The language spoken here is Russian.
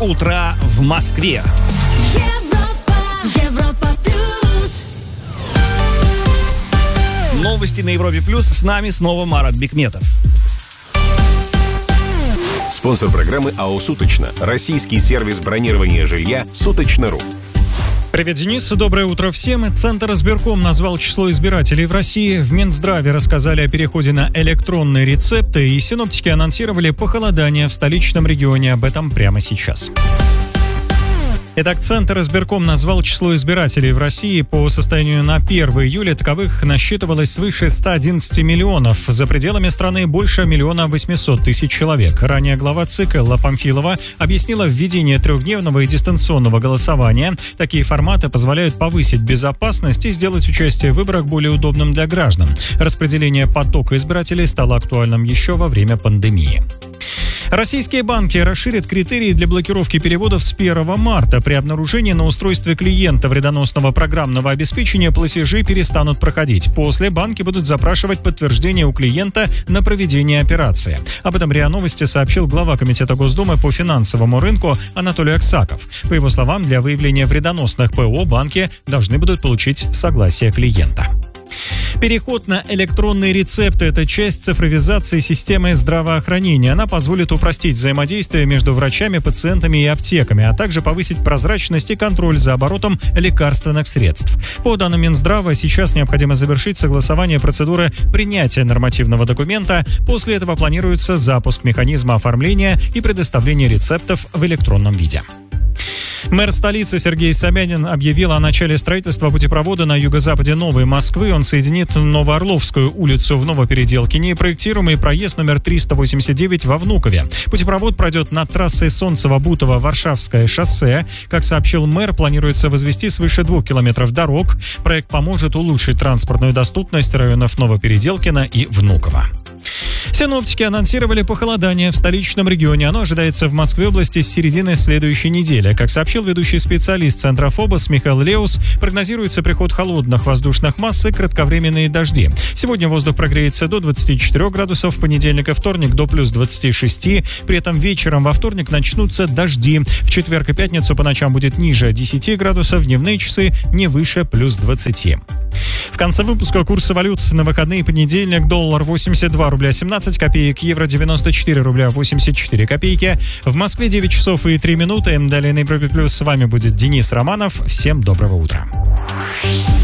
утра в Москве. Европа плюс. Новости на Европе плюс. С нами снова Марат Бекметов. Спонсор программы АО «Суточно». Российский сервис бронирования жилья «Суточно.ру». Привет, Денис. Доброе утро всем. Центр избирком назвал число избирателей в России. В Минздраве рассказали о переходе на электронные рецепты, и синоптики анонсировали похолодание в столичном регионе. Об этом прямо сейчас. Итак, Центр избирком назвал число избирателей в России. По состоянию на 1 июля таковых насчитывалось свыше 111 миллионов. За пределами страны больше 1 800 000 человек. Ранее глава ЦИК Элла Памфилова объяснила введение трехдневного и дистанционного голосования. Такие форматы позволяют повысить безопасность и сделать участие в выборах более удобным для граждан. Распределение потока избирателей стало актуальным еще во время пандемии. Российские банки расширят критерии для блокировки переводов с 1 марта. При обнаружении на устройстве клиента вредоносного программного обеспечения платежи перестанут проходить. После банки будут запрашивать подтверждение у клиента на проведение операции. Об этом РИА Новости сообщил глава Комитета Госдумы по финансовому рынку Анатолий Аксаков. По его словам, для выявления вредоносных ПО банки должны будут получить согласие клиента. Переход на электронные рецепты – это часть цифровизации системы здравоохранения. Она позволит упростить взаимодействие между врачами, пациентами и аптеками, а также повысить прозрачность и контроль за оборотом лекарственных средств. По данным Минздрава, сейчас необходимо завершить согласование процедуры принятия нормативного документа. После этого планируется запуск механизма оформления и предоставления рецептов в электронном виде. Мэр столицы Сергей Собянин объявил о начале строительства путепровода на юго-западе Новой Москвы. Он соединит Новоорловскую улицу в Новопеределкине и проектируемый проезд номер 389 во Внукове. Путепровод пройдет над трассой Солнцево-Бутово-Варшавское шоссе. Как сообщил мэр, планируется возвести свыше 2 километров дорог. Проект поможет улучшить транспортную доступность районов Новопеределкино и Внуково. Синоптики анонсировали похолодание в столичном регионе. Оно ожидается в Москве области с середины следующей недели. Как сообщил ведущий специалист Центра ФОБОС Михаил Леус, прогнозируется приход холодных воздушных масс и кратковременные дожди. Сегодня воздух прогреется до 24 градусов, в понедельник и вторник до плюс 26. При этом вечером во вторник начнутся дожди. В четверг и пятницу по ночам будет ниже 10 градусов, в дневные часы не выше плюс 20. В конце выпуска курсы валют на выходные: понедельник: доллар 82 рубля 17 копеек, евро 94 рубля 84 копейки. В Москве 9 часов и 3 минуты. Далее на Европе плюс с вами будет Денис Романов. Всем доброго утра.